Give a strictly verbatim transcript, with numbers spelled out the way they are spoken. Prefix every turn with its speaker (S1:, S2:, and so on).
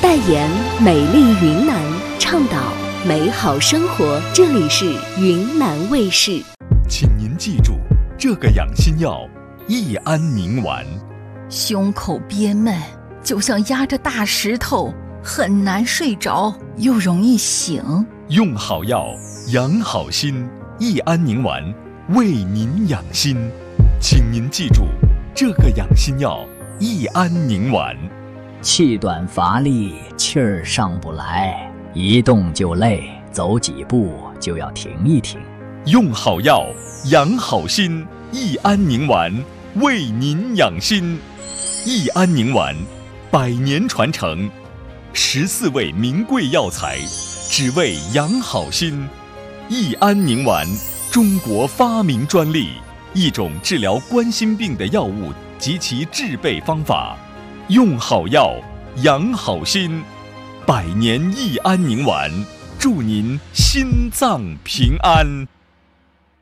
S1: 代言美丽云南，倡导美好生活。这里是云南卫视。
S2: 请您记住，这个养心药益安宁丸。
S3: 胸口憋闷，就像压着大石头，很难睡着，又容易醒。
S2: 用好药，养好心，益安宁丸为您养心。请您记住，这个养心药益安宁丸。
S4: 气短乏力，气儿上不来，一动就累，走几步就要停一停。
S2: 用好药，养好心，益安宁丸为您养心。益安宁丸，百年传承，十四味名贵药材，只为养好心。益安宁丸，中国发明专利，一种治疗冠心病的药物及其制备方法。用好药，养好心，百年益安宁丸，祝您心脏平安。